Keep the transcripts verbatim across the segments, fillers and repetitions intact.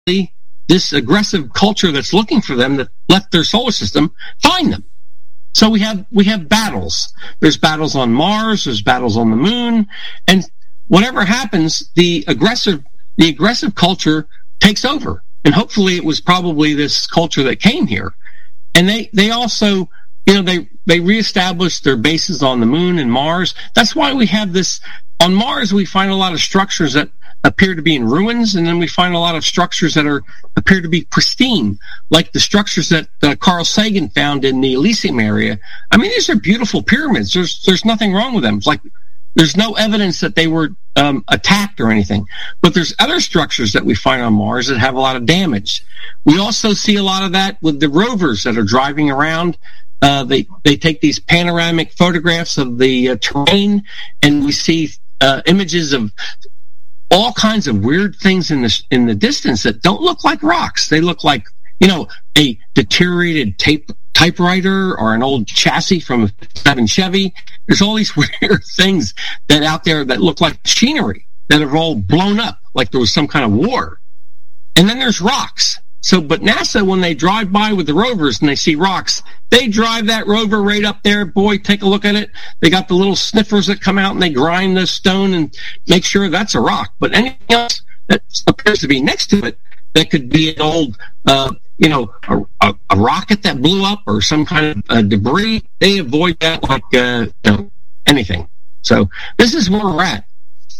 this aggressive culture that's looking for them that left their solar system find them. So we have we have battles. There's battles on Mars. There's battles on the moon, and whatever happens, the aggressive the aggressive culture takes over. And hopefully, it was probably this culture that came here, and they they also you know they they reestablished their bases on the moon and Mars. That's why we have this on Mars. We find a lot of structures that appear to be in ruins, and then we find a lot of structures that are appear to be pristine, like the structures that uh, Carl Sagan found in the Elysium area. I mean, these are beautiful pyramids. There's there's nothing wrong with them. It's like there's no evidence that they were um, attacked or anything. But there's other structures that we find on Mars that have a lot of damage. We also see a lot of that with the rovers that are driving around. Uh, they they take these panoramic photographs of the uh, terrain, and we see uh, images of all kinds of weird things in the in the distance that don't look like rocks. They look like, you know, a deteriorated tape typewriter or an old chassis from a seven Chevy. There's all these weird things that out there that look like machinery that have all blown up, like there was some kind of war. And then there's rocks. So, but NASA, when they drive by with the rovers and they see rocks, they drive that rover right up there. Boy, take a look at it. They got the little sniffers that come out and they grind the stone and make sure that's a rock. But anything else that appears to be next to it, that could be an old, uh, you know, a, a, a rocket that blew up or some kind of uh, debris. They avoid that like uh, you know, anything. So this is where we're at.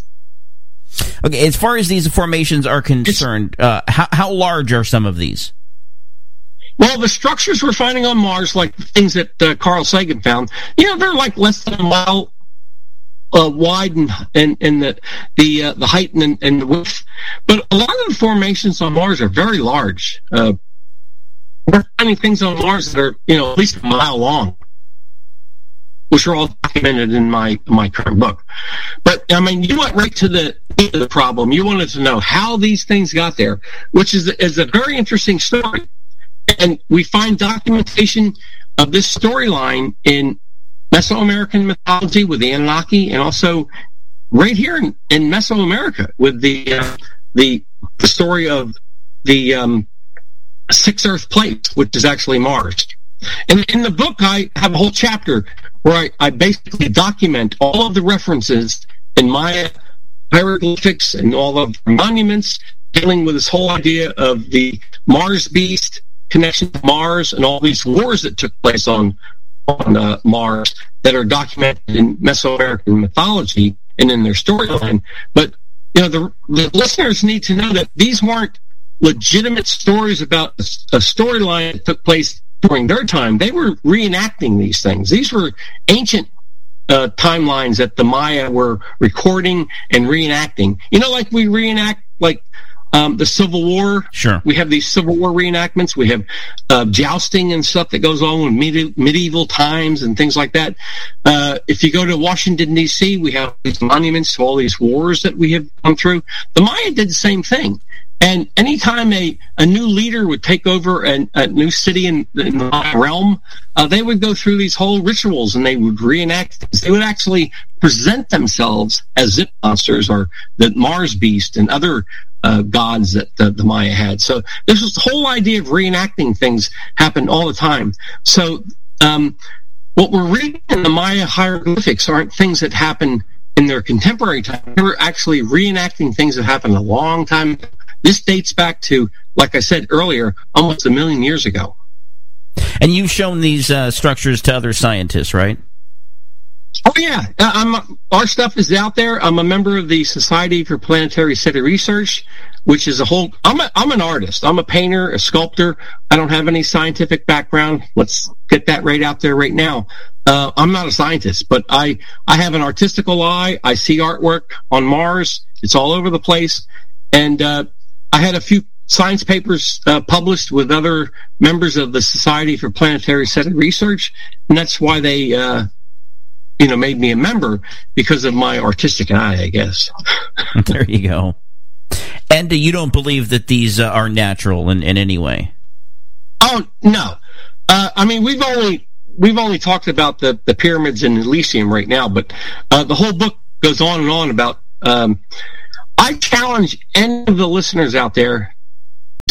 Okay, as far as these formations are concerned, uh, how, how large are some of these? Well, the structures we're finding on Mars, like the things that uh, Carl Sagan found, you know, they're like less than a mile uh, wide and and, and the the uh, the height and, and the width. But a lot of the formations on Mars are very large. Uh, we're finding things on Mars that are, you know, at least a mile long, which are all documented in my my current book. But I mean, you went right to the to the problem. You wanted to know how these things got there, which is is a very interesting story. And we find documentation of this storyline in Mesoamerican mythology with the Anunnaki, and also right here in, in Mesoamerica with the uh, the the story of the um, six Earth plates, which is actually Mars. And in the book, I have a whole chapter where I, I basically document all of the references in Maya hieroglyphics and all of the monuments dealing with this whole idea of the Mars beast, connection to Mars, and all these wars that took place on on uh, Mars that are documented in Mesoamerican mythology and in their storyline. But you know, the, the listeners need to know that these weren't legitimate stories about a, a storyline that took place during their time. They were reenacting these things. These were ancient uh, timelines that the Maya were recording and reenacting. You know, like we reenact, like um, the Civil War. Sure. We have these Civil War reenactments. We have uh, jousting and stuff that goes on with medi- medieval times and things like that. Uh, if you go to Washington, D C, we have these monuments to all these wars that we have gone through. The Maya did the same thing. And anytime a, a new leader would take over a, a new city in, in the Maya realm, uh, they would go through these whole rituals and they would reenact things. They would actually present themselves as Zip monsters or the Mars beast and other uh, gods that the, the Maya had. So this was the whole idea of reenacting things happened all the time. So um, what we're reading in the Maya hieroglyphics aren't things that happen in their contemporary time. They were actually reenacting things that happened a long time ago. This dates back to, like I said earlier, almost a million years ago. And you've shown these uh, structures to other scientists, right? Oh, yeah. I'm, our stuff is out there. I'm a member of the Society for Planetary City Research, which is a whole... I'm, a, I'm an artist. I'm a painter, a sculptor. I don't have any scientific background. Let's get that right out there right now. Uh, I'm not a scientist, but I, I have an artistical eye. I see artwork on Mars. It's all over the place. And... Uh, I had a few science papers uh, published with other members of the Society for Planetary City Research, and that's why they, uh, you know, made me a member, because of my artistic eye, I guess. There you go. And uh, you don't believe that these uh, are natural in, in any way? Oh, no. Uh, I mean, we've only we've only talked about the, the pyramids in Elysium right now, but uh, the whole book goes on and on about... Um, I challenge any of the listeners out there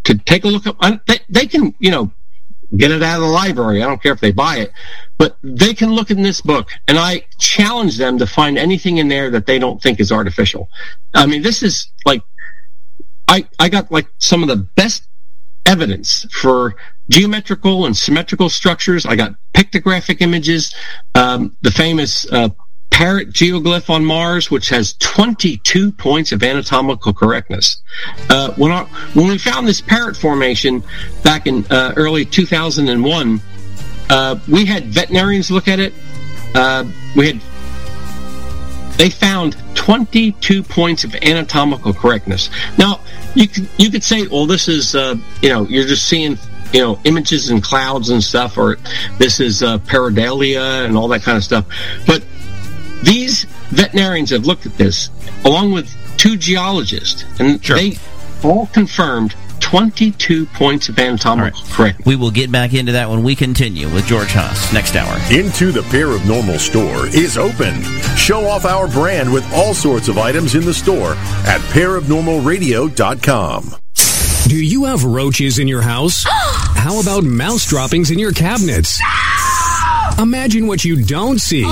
to take a look at, they, they can, you know, get it out of the library. I don't care if they buy it, but they can look in this book, and I challenge them to find anything in there that they don't think is artificial. I mean, this is like, I, I got like some of the best evidence for geometrical and symmetrical structures. I got pictographic images, um, the famous uh, parrot geoglyph on Mars, which has twenty-two points of anatomical correctness. Uh, when, our, when we found this parrot formation back in uh, early two thousand one, uh, we had veterinarians look at it. Uh, we had they found twenty-two points of anatomical correctness. Now, you could, you could say, well, this is, uh, you know, you're just seeing, you know, images in clouds and stuff, or this is uh, pareidolia and all that kind of stuff. But these veterinarians have looked at this, along with two geologists, and sure. they all confirmed twenty-two points of anatomical right. correctness. We will get back into that when we continue with George Haas next hour. Into the Paranormal store is open. Show off our brand with all sorts of items in the store at paranormal radio dot com. Do you have roaches in your house? How about mouse droppings in your cabinets? Imagine what you don't see.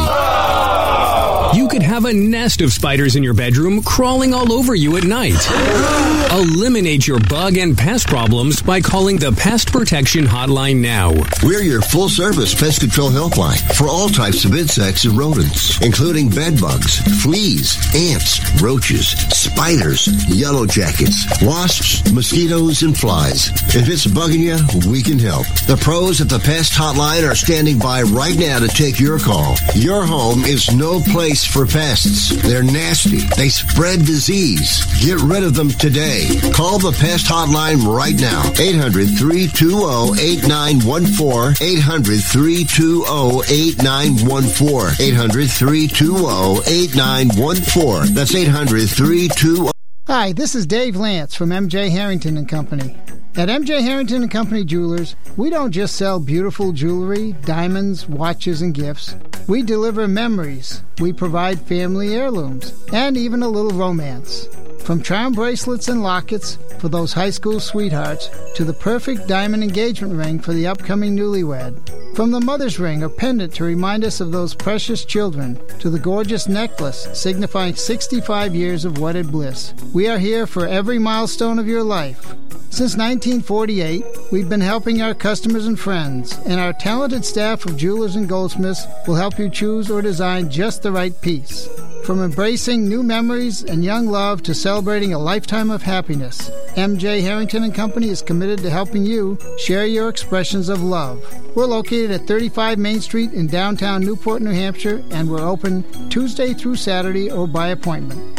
You could have a nest of spiders in your bedroom crawling all over you at night. Eliminate your bug and pest problems by calling the Pest Protection Hotline now. We're your full-service pest control helpline for all types of insects and rodents, including bed bugs, fleas, ants, roaches, spiders, yellow jackets, wasps, mosquitoes, and flies. If it's bugging you, we can help. The pros at the Pest Hotline are standing by right now to take your call. Your home is no place for pests. They're nasty. They spread disease. Get rid of them today. Call the Pest Hotline right now. eight hundred, three two zero, eight nine one four. eight hundred, three two zero, eight nine one four. eight hundred, three two zero, eight nine one four. That's eight hundred, three two zero. Hi, this is Dave Lance from M J Harrington and Company. At M J Harrington and Company Jewelers, we don't just sell beautiful jewelry, diamonds, watches, and gifts. We deliver memories. We provide family heirlooms, and even a little romance. From charm bracelets and lockets for those high school sweethearts to the perfect diamond engagement ring for the upcoming newlywed. From the mother's ring or pendant to remind us of those precious children to the gorgeous necklace signifying sixty-five years of wedded bliss. We are here for every milestone of your life. Since nineteen forty-eight, we've been helping our customers and friends, and our talented staff of jewelers and goldsmiths will help you choose or design just the right piece. From embracing new memories and young love to celebrating a lifetime of happiness, M J Harrington and Company is committed to helping you share your expressions of love. We're located at thirty-five Main Street in downtown Newport, New Hampshire, and we're open Tuesday through Saturday or by appointment.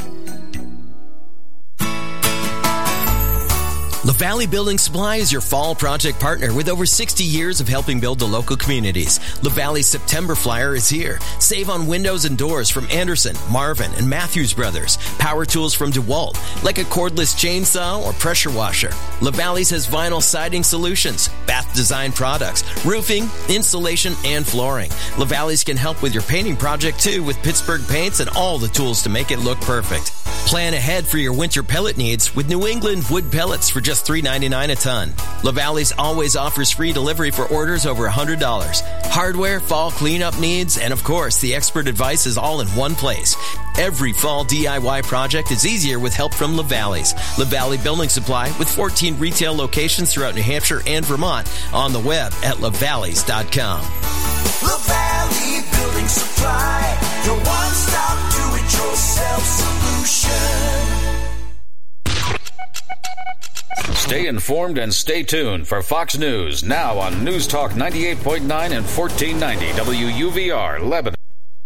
LaValley Building Supply is your fall project partner with over sixty years of helping build the local communities. LaValley's September Flyer is here. Save on windows and doors from Anderson, Marvin, and Matthews Brothers. Power tools from DeWalt, like a cordless chainsaw or pressure washer. LaValley's has vinyl siding solutions, bath design products, roofing, insulation, and flooring. LaValley's can help with your painting project too with Pittsburgh paints and all the tools to make it look perfect. Plan ahead for your winter pellet needs with New England wood pellets for just three ninety-nine a ton. LaValley's always offers free delivery for orders over one hundred dollars. Hardware, fall cleanup needs, and of course, the expert advice is all in one place. Every fall D I Y project is easier with help from LaValley's. LaValley Building Supply with fourteen retail locations throughout New Hampshire and Vermont on the web at lavalleys dot com. LaValley Building Supply, your one-stop do-it-yourself solution. Stay informed and stay tuned for Fox News now on News Talk ninety-eight point nine and fourteen ninety W U V R Lebanon.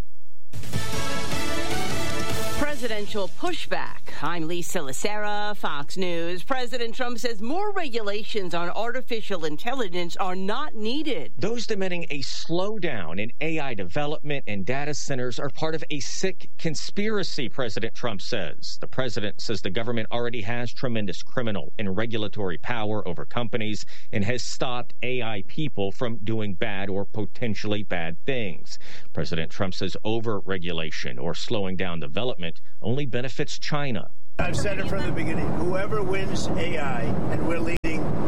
Presidential pushback. I'm Lisa Lacera, Fox News. President Trump says more regulations on artificial intelligence are not needed. Those demanding a slowdown in A I development and data centers are part of a sick conspiracy, President Trump says. The president says the government already has tremendous criminal and regulatory power over companies and has stopped A I people from doing bad or potentially bad things. President Trump says over-regulation or slowing down development only benefits China. I've said it from the beginning. Whoever wins A I, and we're leading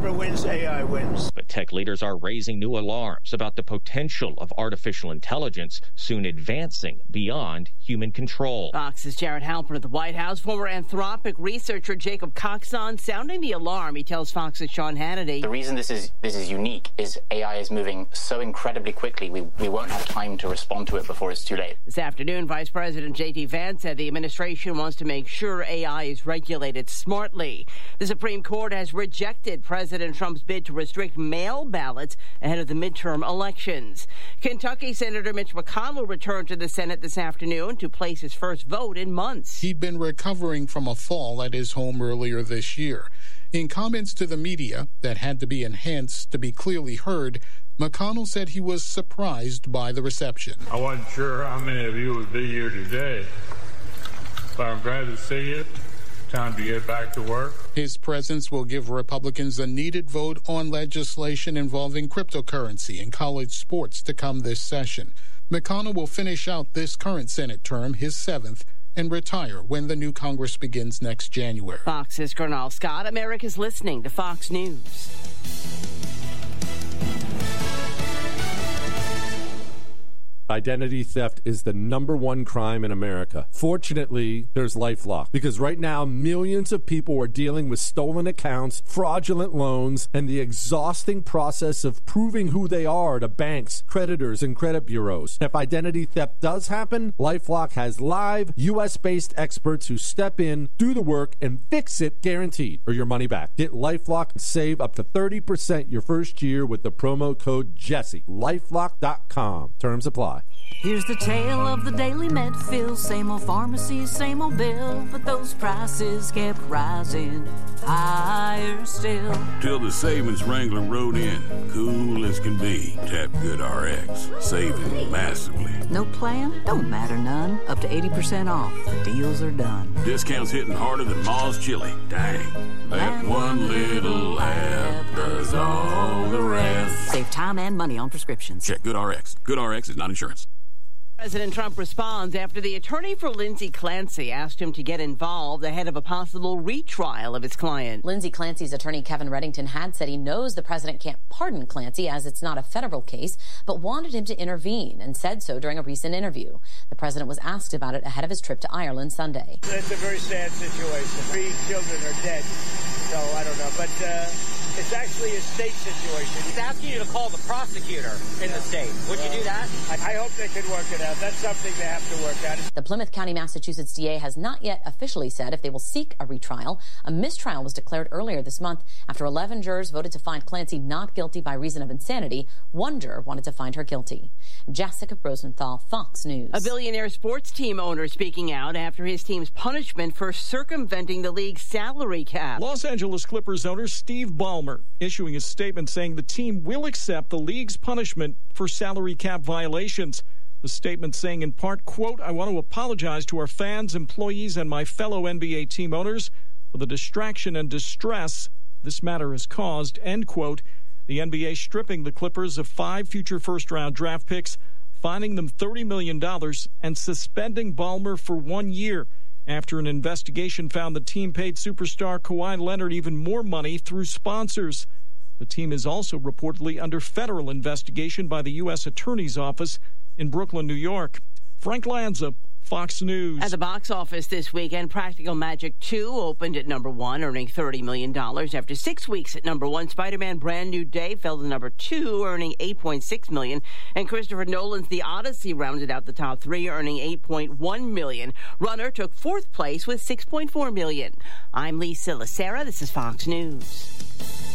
whoever wins, A I wins. But tech leaders are raising new alarms about the potential of artificial intelligence soon advancing beyond human control. Fox's Jared Halpern at the White House. Former Anthropic researcher Jacob Coxon sounding the alarm. He tells Fox's Sean Hannity. The reason this is this is unique is A I is moving so incredibly quickly, we, we won't have time to respond to it before it's too late. This afternoon, Vice President J D Vance said the administration wants to make sure A I is regulated smartly. The Supreme Court has rejected President Trump's bid to restrict mail ballots ahead of the midterm elections. Kentucky Senator Mitch McConnell returned to the Senate this afternoon to place his first vote in months. He'd been recovering from a fall at his home earlier this year. In comments to the media that had to be enhanced to be clearly heard, McConnell said he was surprised by the reception. I wasn't sure how many of you would be here today, but I'm glad to see you. Time to get back to work. His presence will give Republicans a needed vote on legislation involving cryptocurrency in college sports to come this session. McConnell will finish out this current Senate term, his seventh, and retire when the new Congress begins next January. Fox's Colonel Scott. America's listening to Fox News. Identity theft is the number one crime in America. Fortunately, there's LifeLock, because right now millions of people are dealing with stolen accounts, fraudulent loans, and the exhausting process of proving who they are to banks, creditors, and credit bureaus. If identity theft does happen, LifeLock has live U S based experts who step in, do the work, and fix it guaranteed, or your money back. Get LifeLock and save up to thirty percent your first year with the promo code Jesse. LifeLock dot com. Terms apply. Here's the tale of the daily Medfield. Same old pharmacy, same old bill, but those prices kept rising higher still. Till the savings Wrangler rode in, cool as can be. Tap GoodRx, saving massively. No plan? Don't matter none. Up to eighty percent off. The deals are done. Discounts hitting harder than Ma's chili. Dang. That one little app does all the rest. Save time and money on prescriptions. Check GoodRx. GoodRx is not insurance. President Trump responds after the attorney for Lindsay Clancy asked him to get involved ahead of a possible retrial of his client. Lindsay Clancy's attorney Kevin Reddington had said he knows the president can't pardon Clancy as it's not a federal case, but wanted him to intervene and said so during a recent interview. The president was asked about it ahead of his trip to Ireland Sunday. It's a very sad situation. Three children are dead, so I don't know, but uh, it's actually a state situation. He's asking you to call the prosecutor in the state. Would you do that? I, I hope they can work it out. That's something they have to work out. The Plymouth County, Massachusetts D A has not yet officially said if they will seek a retrial. A mistrial was declared earlier this month after eleven jurors voted to find Clancy not guilty by reason of insanity. One juror wanted to find her guilty. Jessica Rosenthal, Fox News. A billionaire sports team owner speaking out after his team's punishment for circumventing the league's salary cap. Los Angeles Clippers owner Steve Ballmer issuing a statement saying the team will accept the league's punishment for salary cap violations. The statement saying in part, quote, I want to apologize to our fans, employees, and my fellow N B A team owners for the distraction and distress this matter has caused, end quote. The N B A stripping the Clippers of five future first-round draft picks, fining them thirty million dollars, and suspending Ballmer for one year after an investigation found the team paid superstar Kawhi Leonard even more money through sponsors. The team is also reportedly under federal investigation by the U S Attorney's Office in Brooklyn, New York. Frank Lanza, Fox News. At the box office this weekend, Practical Magic two opened at number one, earning thirty million dollars. After six weeks at number one, Spider-Man Brand New Day fell to number two, earning eight point six million dollars. And Christopher Nolan's The Odyssey rounded out the top three, earning eight point one million dollars. Runner took fourth place with six point four million dollars. I'm Lee Silasera. This is Fox News.